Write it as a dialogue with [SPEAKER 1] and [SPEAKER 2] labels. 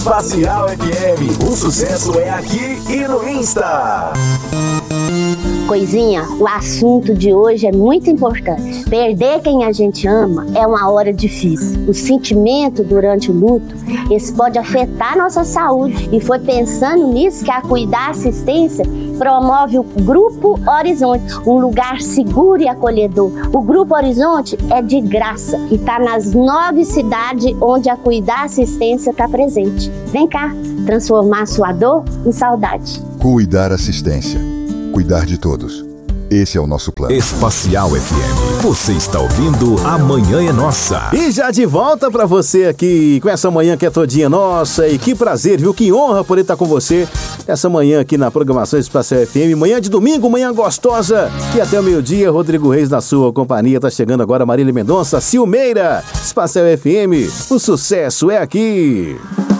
[SPEAKER 1] Espacial FM, o sucesso é aqui e no Insta.
[SPEAKER 2] Coisinha, o assunto de hoje é muito importante. Perder quem a gente ama é uma hora difícil. O sentimento durante o luto, esse pode afetar nossa saúde. E foi pensando nisso que a Cuidar Assistência promove o Grupo Horizonte, um lugar seguro e acolhedor. O Grupo Horizonte é de graça e está nas 9 cidades onde a Cuidar Assistência está presente. Vem cá, transformar sua dor em saudade.
[SPEAKER 3] Cuidar Assistência. Cuidar de todos. Esse é o nosso plano.
[SPEAKER 4] Espacial FM. Você está ouvindo Amanhã é Nossa.
[SPEAKER 5] E já de volta pra você aqui com essa manhã que é todinha nossa. E que prazer, viu? Que honra poder estar com você essa manhã aqui na programação Espacial FM. Manhã de domingo, manhã gostosa. E até o meio-dia, Rodrigo Reis na sua companhia. Tá chegando agora Marília Mendonça, Silmeira. Espacial FM, o sucesso é aqui.